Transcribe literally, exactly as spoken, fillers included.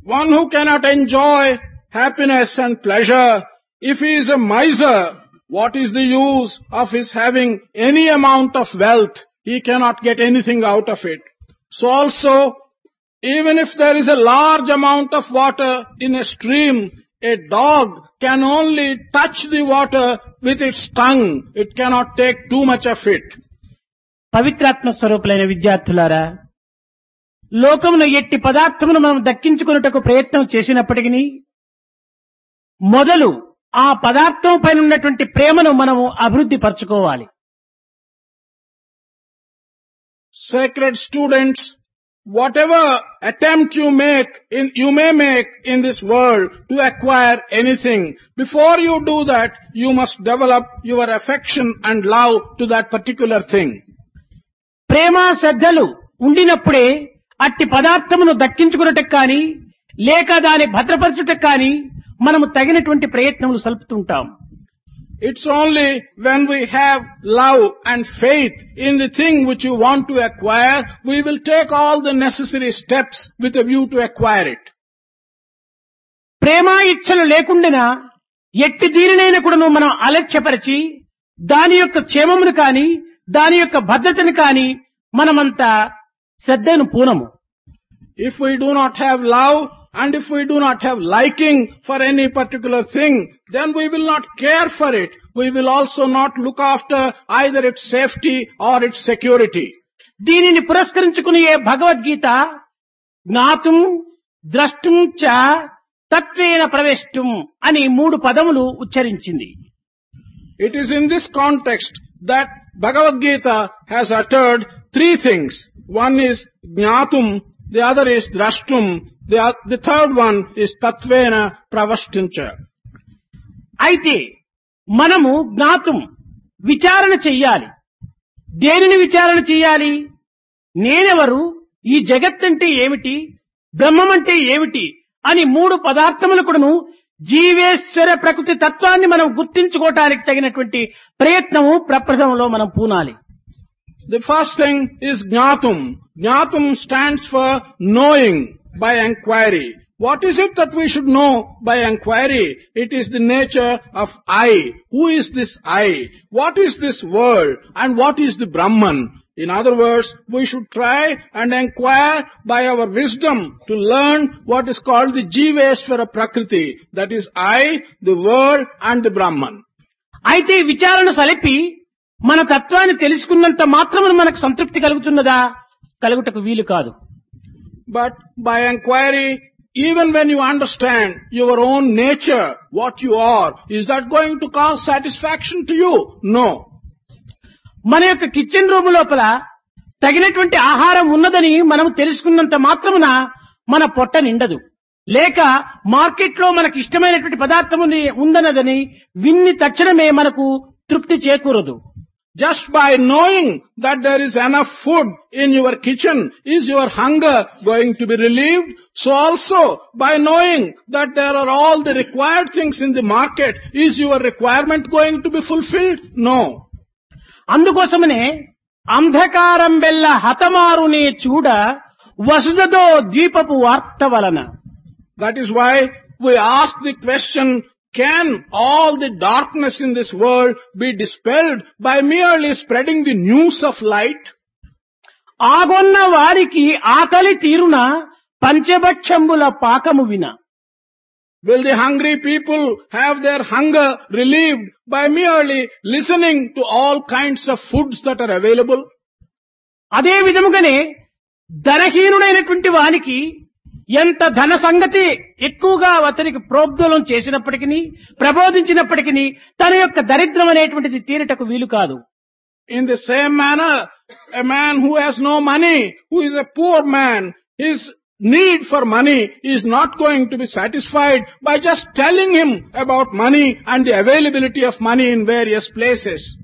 One who cannot enjoy happiness and pleasure, if he is a miser, what is the use of his having any amount of wealth? He cannot get anything out of it. So also, even if there is a large amount of water in a stream, a dog can only touch the water with its tongue. It cannot take too much of it. పవిత్రాత్మ స్వరూపులైన విద్యార్థులారా, లోకమున ఎట్టి పదార్థమును మనం దక్కించుకొనుటకు ప్రయత్నం చేసినప్పటికీ మొదలు ఆ పదార్థం పైన ఉన్నటువంటి ప్రేమను మనము అభివృద్ధి పరచుకోవాలి. Sacred students, whatever attempt you make in, you may make in this world to acquire anything, before you do that, you must develop your affection and love to that particular thing. ప్రేమ శ్రద్ధలు ఉండినప్పుడే అట్టి పదార్థమును దక్కించుకున్నటకు కానీ లేక దాని భద్రపరచుటకు కానీ మనము తగినటువంటి ప్రయత్నములు సల్పుతుంటాం. It's only when we have love and faith in the thing which you want to acquire, we will take all the necessary steps with a view to acquire it. ప్రేమ ఇచ్చలు లేకుండా ఎట్టి దీనినైనా కూడా మనం అలక్ష్యపరిచి దాని యొక్క క్షేమమును కానీ దాని యొక్క భద్రతను కానీ మనమంతా శ్రద్ధను పూనము. If we do not have love and if we do not have liking for any particular thing, then we will not care for it. We will also not look after either its safety or its security. దీనిని పురస్కరించుకుని ఏ భగవద్గీత జ్ఞాతుం ద్రష్టుం చ తత్వేన ప్రవేష్టం అని మూడు పదములు ఉచ్చరించింది. It is in this context that Bhagavad Gita has uttered three things. One is Jnatum, the other is Drashtum, the, the third one is Tatvena Pravashtuncha. అయితే మనము జ్ఞాతం విచారణ చెయ్యాలి. దేనిని విచారణ చెయ్యాలి? నేనెవరు, ఈ జగత్తంటే ఏమిటి, బ్రహ్మం అంటే ఏమిటి అని మూడు పదార్థములకును జీవేశ్వర ప్రకృతి తత్వాన్ని మనం గుర్తించుకోవటానికి తగినటువంటి ప్రయత్నము ప్రప్రథమంలో మనం పూనాలి. The first thing is Jnatum. Jnatum stands for knowing by inquiry. What is it that we should know by inquiry? It is the nature of I. Who is this I? What is this world? And what is the Brahman? In other words, we should try and inquire by our wisdom to learn what is called the Jiveshwara Prakriti. That is I, the world and the Brahman. అయితే విచారణ సలిపి మన తత్వాన్ని తెలుసుకున్నంత మాత్రమే మనకు సంతృప్తి కలుగుతున్నదా? కలుగుటకు వీలు కాదు. But by inquiry, even when you understand your own nature, what you are, is that going to cause satisfaction to you? No. మన యొక్క కిచెన్ రూమ్ లోపల తగినటువంటి ఆహారం ఉన్నదని మనం తెలుసుకున్నంత మాత్రమున మన పొట్ట నిండదు. లేక మార్కెట్ లో మనకు ఇష్టమైనటువంటి పదార్థము ఉందన్నదని విన్ని తక్షణమే మనకు తృప్తి చేకూరదు. Just by knowing that there is enough food in your kitchen, is your hunger going to be relieved? So also by knowing that there are all the required things in the market, is your requirement going to be fulfilled? No. అందుకోసమనే అంధకారం వెల్ల హతమారునే చూడ వసుదతో ద్వీపపు వార్త వలన. That is why we ask the question, can all the darkness in this world be dispelled by merely spreading the news of light? ఆగొన్న వారికి ఆకలి తీరున పంచభక్షంబుల పాకము విన. Will the hungry people have their hunger relieved by merely listening to all kinds of foods that are available? అదే విధముగానే ధనహీనుడైనటువంటి వానికి ఎంత ధన సంగతి ఎక్కువగా అతనికి ప్రోద్బలం చేసినప్పటికీ ప్రబోధించినప్పటికీ తన యొక్క దరిద్రం అనేటువంటిది తీరటకు వీలు కాదు. In the same manner, a man who has no money, who is a poor man, his need for money is not going to be satisfied by just telling him about money and the availability of money in various places.